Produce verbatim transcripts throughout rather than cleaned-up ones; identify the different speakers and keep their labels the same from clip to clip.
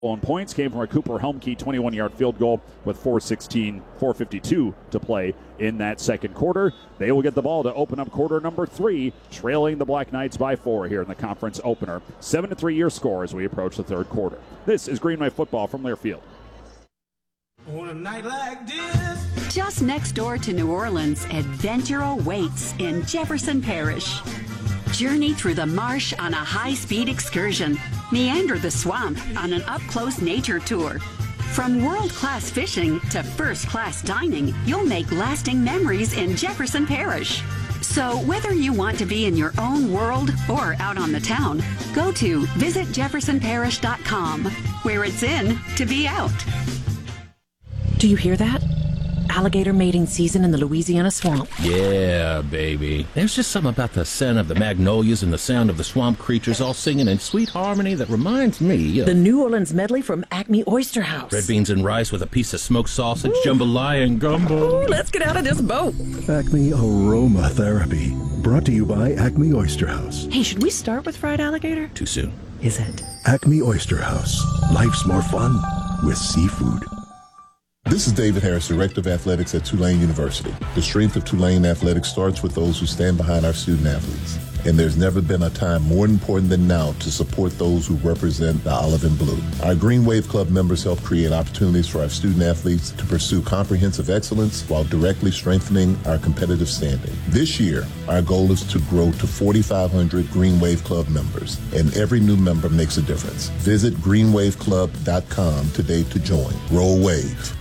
Speaker 1: And points came from a Cooper Helmke twenty-one-yard field goal with four sixteen, four fifty-two to play in that second quarter. They will get the ball to open up quarter number three, trailing the Black Knights by four here in the conference opener. seven to three your score as we approach the third quarter. This is Green Wave football from Learfield.
Speaker 2: On a night like this.
Speaker 3: Just next door to New Orleans, adventure awaits in Jefferson Parish. Journey through the marsh on a high-speed excursion. Meander the swamp on an up-close nature tour. From world-class fishing to first-class dining, you'll make lasting memories in Jefferson Parish. So whether you want to be in your own world or out on the town, go to visit jefferson parish dot com, where it's in to be out.
Speaker 4: Do you hear that? Alligator mating season in the Louisiana swamp.
Speaker 5: Yeah, baby. There's just something about the scent of the magnolias and the sound of the swamp creatures all singing in sweet harmony that reminds me of...
Speaker 4: The New Orleans medley from Acme Oyster House.
Speaker 5: Red beans and rice with a piece of smoked sausage, Ooh. jambalaya and gumbo.
Speaker 4: Ooh, let's get out of this boat.
Speaker 6: Acme Aromatherapy. Brought to you by Acme Oyster House.
Speaker 4: Hey, should we start with fried alligator?
Speaker 5: Too soon.
Speaker 4: Is it?
Speaker 6: Acme Oyster House. Life's more fun with seafood.
Speaker 7: This is David Harris, Director of Athletics at Tulane University. The strength of Tulane athletics starts with those who stand behind our student athletes. And there's never been a time more important than now to support those who represent the olive and blue. Our Green Wave Club members help create opportunities for our student athletes to pursue comprehensive excellence while directly strengthening our competitive standing. This year, our goal is to grow to forty-five hundred Green Wave Club members, and every new member makes a difference. Visit green wave club dot com today to join. Roll Wave.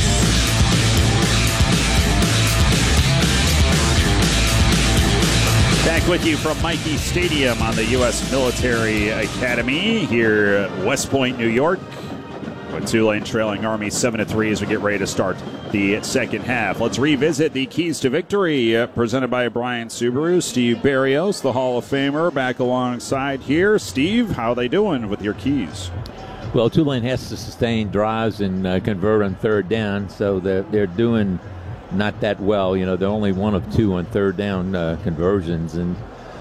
Speaker 1: Back with you from Michie Stadium on the U S Military Academy here at West Point, New York. With Tulane trailing Army seven to three as we get ready to start the second half. Let's revisit the keys to victory uh, presented by Brian Subaru. Steve Berrios, the Hall of Famer, back alongside here. Steve, how are they doing with your keys?
Speaker 8: Well, Tulane has to sustain drives and uh, convert on third down, so they're, they're doing not that well. You know, they're only one of two on third down uh, conversions. And,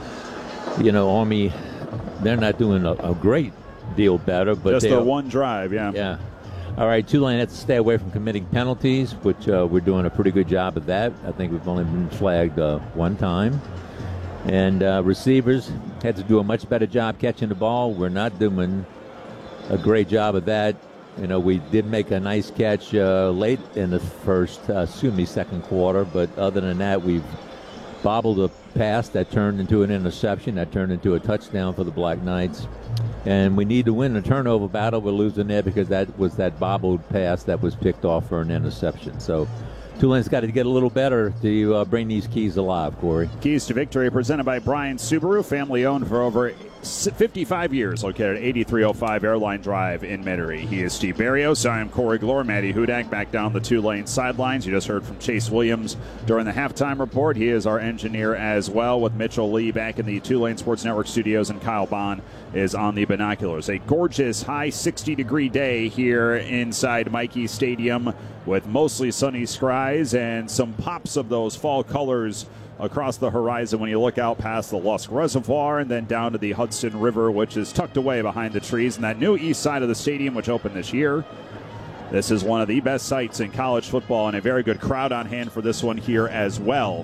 Speaker 8: you know, Army, they're not doing a, a great deal better. But
Speaker 1: just the one drive, yeah.
Speaker 8: Yeah. All right, Tulane has to stay away from committing penalties, which uh, we're doing a pretty good job of that. I think we've only been flagged uh, one time. And uh, receivers had to do a much better job catching the ball. We're not doing a great job of that. You know, we did make a nice catch uh, late in the first, uh, excuse me, second quarter. But other than that, we've bobbled a pass that turned into an interception, that turned into a touchdown for the Black Knights. And we need to win the turnover battle. We're losing there because that was that bobbled pass that was picked off for an interception. So Tulane's got to get a little better to uh, bring these keys alive, Corey.
Speaker 1: Keys to victory presented by Brian Subaru, family owned for over fifty-five years, located at eighty-three oh five Airline Drive in Metairie. He is Steve Berrios. I am Corey Glore. Maddie Hudak back down the Tulane sidelines. You just heard from Chase Williams during the halftime report. He is our engineer as well, with Mitchell Lee back in the Tulane Sports Network studios, and Kyle Bond is on the binoculars. A gorgeous high sixty degree day here inside Michie Stadium with mostly sunny skies and some pops of those fall colors across the horizon when you look out past the Lusk Reservoir and then down to the Hudson River, which is tucked away behind the trees, and that new east side of the stadium, which opened this year. This is one of the best sights in college football, and a very good crowd on hand for this one here as well.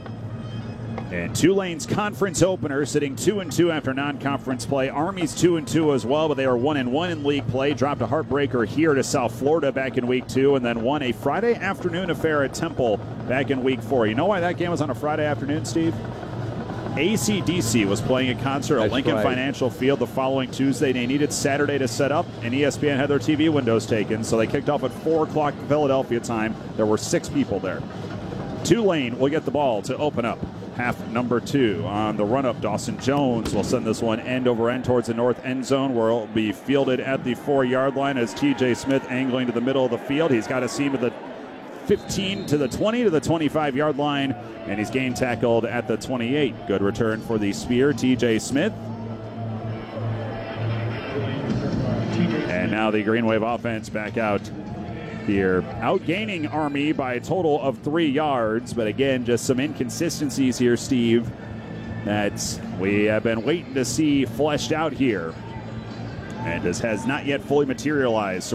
Speaker 1: And Tulane's conference opener, sitting two and two after non-conference play. Army's two and two as well, but they are one and one in league play. Dropped a heartbreaker here to South Florida back in week two, and then won a Friday afternoon affair at Temple back in week four. You know why that game was on a Friday afternoon, Steve? A C D C was playing a concert at Lincoln right. Financial Field the following Tuesday. They needed Saturday to set up, and E S P N had their T V windows taken, so they kicked off at four o'clock Philadelphia time. There were six people there. Tulane will get the ball to open up half number two. On the run-up, Dawson Jones will send this one end over end towards the north end zone, where it will be fielded at the four-yard line as T J Smith angling to the middle of the field. He's got a seam of the fifteen to the twenty to the twenty-five-yard line, and he's game tackled at the twenty-eight. Good return for the Spear, T J Smith. And now the Green Wave offense back out here, outgaining Army by a total of three yards. But again, just some inconsistencies here, Steve, that we have been waiting to see fleshed out here and has, has not yet fully materialized.